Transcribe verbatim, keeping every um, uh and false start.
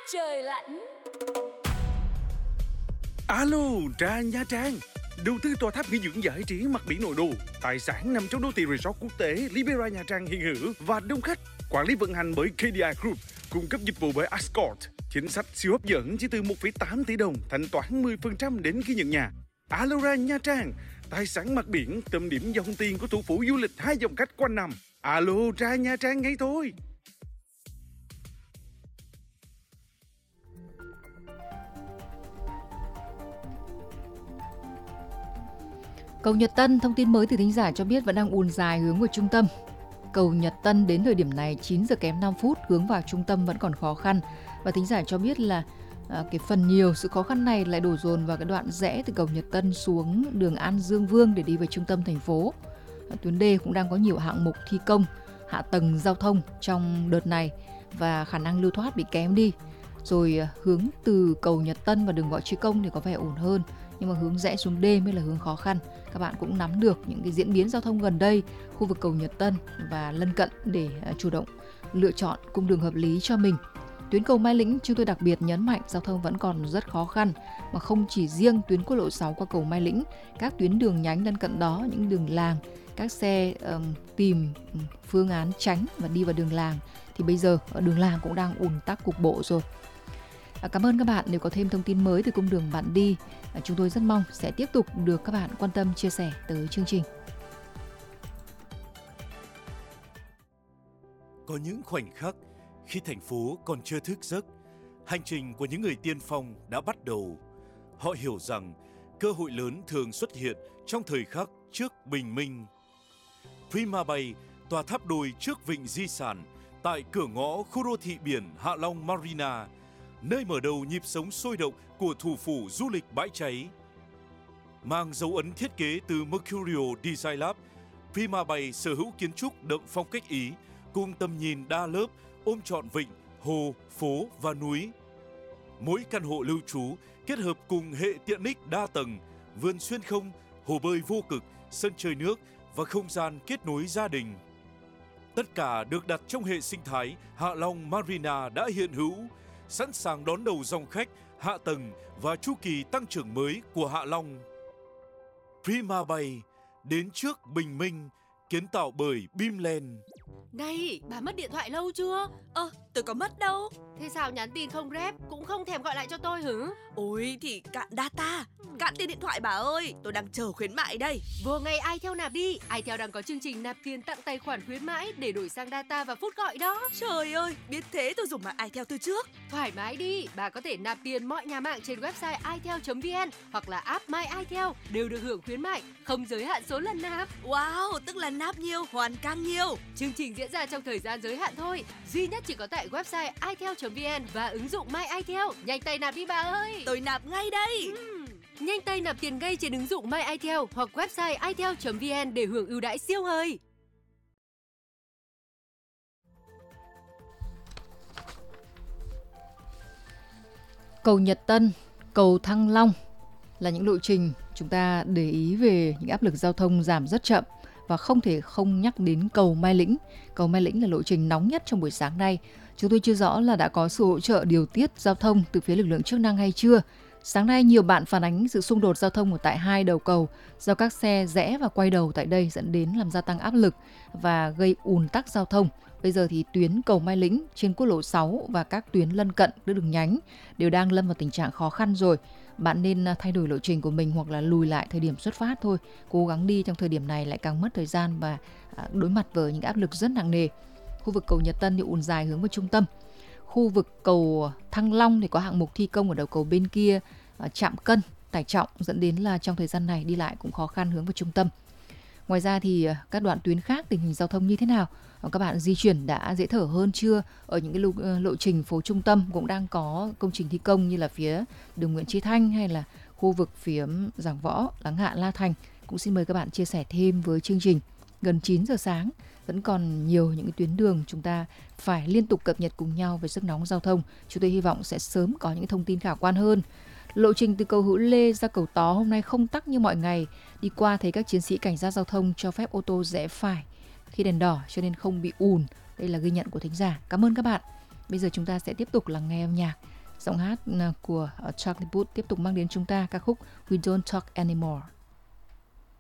Trời lạnh. Alo, Trà Nha Trang. Đầu tư tòa tháp nghỉ dưỡng giải trí mặt biển nội đô, tài sản nằm trong đô thị resort quốc tế Libera Nha Trang hiện hữu và đông khách. Quản lý vận hành bởi ca đê i Group, cung cấp dịch vụ bởi Ascort. Chính sách siêu hấp dẫn chỉ từ một phẩy tám tỷ đồng, thanh toán mười phần trăm đến khi nhận nhà. Alora Nha Trang, tài sản mặt biển, tâm điểm dòng tiền của thủ phủ du lịch hai dòng khách quanh năm. Alo, Trà Nha Trang ngay thôi. Cầu Nhật Tân, thông tin mới từ thính giả cho biết vẫn đang ùn dài hướng vào trung tâm. Cầu Nhật Tân đến thời điểm này chín giờ kém năm phút hướng vào trung tâm vẫn còn khó khăn. Và thính giả cho biết là à, cái phần nhiều sự khó khăn này lại đổ dồn vào cái đoạn rẽ từ cầu Nhật Tân xuống đường An Dương Vương để đi về trung tâm thành phố. À, tuyến đê cũng đang có nhiều hạng mục thi công, hạ tầng giao thông trong đợt này và khả năng lưu thoát bị kém đi. Rồi à, hướng từ cầu Nhật Tân và đường Võ Chí Công thì có vẻ ổn hơn. Nhưng mà hướng rẽ xuống đê mới là hướng khó khăn. Các bạn cũng nắm được những cái diễn biến giao thông gần đây, khu vực cầu Nhật Tân và lân cận để chủ động lựa chọn cung đường hợp lý cho mình. Tuyến cầu Mai Lĩnh chúng tôi đặc biệt nhấn mạnh giao thông vẫn còn rất khó khăn, mà không chỉ riêng tuyến quốc lộ sáu qua cầu Mai Lĩnh, các tuyến đường nhánh lân cận đó, những đường làng, các xe um, tìm phương án tránh và đi vào đường làng thì bây giờ ở đường làng cũng đang ùn tắc cục bộ rồi. À, cảm ơn các bạn. Nếu có thêm thông tin mới từ cung đường bạn đi, à, chúng tôi rất mong sẽ tiếp tục được các bạn quan tâm chia sẻ tới chương trình. Có những khoảnh khắc khi thành phố còn chưa thức giấc, hành trình của những người tiên phong đã bắt đầu. Họ hiểu rằng cơ hội lớn thường xuất hiện trong thời khắc trước bình minh. Prima Bay, tòa tháp đôi trước vịnh di sản, tại cửa ngõ khu đô thị biển Hạ Long Marina, nơi mở đầu nhịp sống sôi động của thủ phủ du lịch bãi cháy. Mang dấu ấn thiết kế từ Mercurio Design Lab, Prima Bay sở hữu kiến trúc đậm phong cách Ý, cùng tầm nhìn đa lớp ôm trọn vịnh, hồ, phố và núi. Mỗi căn hộ lưu trú kết hợp cùng hệ tiện ích đa tầng, vườn xuyên không, hồ bơi vô cực, sân chơi nước và không gian kết nối gia đình. Tất cả được đặt trong hệ sinh thái Hạ Long Marina đã hiện hữu, sẵn sàng đón đầu dòng khách, hạ tầng và chu kỳ tăng trưởng mới của Hạ Long. Prima Bay, đến trước bình minh, kiến tạo bởi Bimland. Này, bà mất điện thoại lâu chưa? Ơ, tôi có mất đâu. Thế sao nhắn tin không rep, cũng không thèm gọi lại cho tôi hử? Ôi thì cạn data, cạn tiền điện thoại bà ơi. Tôi đang chờ khuyến mại đây. Vô ngay iTel nạp đi. iTel đang có chương trình nạp tiền tặng tài khoản khuyến mãi để đổi sang data và phút gọi đó. Trời ơi, biết thế tôi dùng mạng iTel từ trước. Thoải mái đi, bà có thể nạp tiền mọi nhà mạng trên website itel chấm vn hoặc là app My iTel đều được hưởng khuyến mại, không giới hạn số lần nạp. Wow, tức là nạp nhiều, hoàn càng nhiều. Chương trình diễn ra trong thời gian giới hạn thôi, duy nhất chỉ có tại website itel chấm vn và ứng dụng My iTel. Nhanh tay nạp đi bà ơi. Tôi nạp ngay đây. uhm. Nhanh tay nạp tiền ngay trên ứng dụng My iTel hoặc website itel chấm vn để hưởng ưu đãi siêu hời. Cầu Nhật Tân, cầu Thăng Long là những lộ trình chúng ta để ý về những áp lực giao thông giảm rất chậm, và không thể không nhắc đến cầu Mai Lĩnh. Cầu Mai Lĩnh là lộ trình nóng nhất trong buổi sáng nay. Chúng tôi chưa rõ là đã có sự hỗ trợ điều tiết giao thông từ phía lực lượng chức năng hay chưa. Sáng nay nhiều bạn phản ánh sự xung đột giao thông ở tại hai đầu cầu do các xe rẽ và quay đầu tại đây dẫn đến làm gia tăng áp lực và gây ùn tắc giao thông. Bây giờ thì tuyến cầu Mai Lĩnh trên quốc lộ sáu và các tuyến lân cận các đường nhánh đều đang lâm vào tình trạng khó khăn rồi. Bạn nên thay đổi lộ trình của mình hoặc là lùi lại thời điểm xuất phát thôi. Cố gắng đi trong thời điểm này lại càng mất thời gian và đối mặt với những áp lực rất nặng nề. Khu vực cầu Nhật Tân thì ùn dài hướng vào trung tâm. Khu vực cầu Thăng Long thì có hạng mục thi công ở đầu cầu bên kia, chạm cân, tải trọng dẫn đến là trong thời gian này đi lại cũng khó khăn hướng vào trung tâm. Ngoài ra thì các đoạn tuyến khác tình hình giao thông như thế nào? Các bạn di chuyển đã dễ thở hơn chưa? Ở những cái lộ, lộ trình phố trung tâm cũng đang có công trình thi công như là phía đường Nguyễn Chí Thanh hay là khu vực phía Giảng Võ, Láng Hạ, La Thành. Cũng xin mời các bạn chia sẻ thêm với chương trình. Gần chín giờ sáng vẫn còn nhiều những cái tuyến đường chúng ta phải liên tục cập nhật cùng nhau về sức nóng giao thông. Chúng tôi hy vọng sẽ sớm có những thông tin khả quan hơn. Lộ trình từ cầu Hữu Lê ra cầu Tó hôm nay không tắc như mọi ngày. Đi qua thấy các chiến sĩ cảnh sát giao thông cho phép ô tô rẽ phải khi đèn đỏ cho nên không bị ùn. Đây là ghi nhận của thính giả. Cảm ơn các bạn. Bây giờ chúng ta sẽ tiếp tục lắng nghe âm nhạc Giọng hát của Charlie Puth tiếp tục mang đến chúng ta ca khúc We Don't Talk Anymore.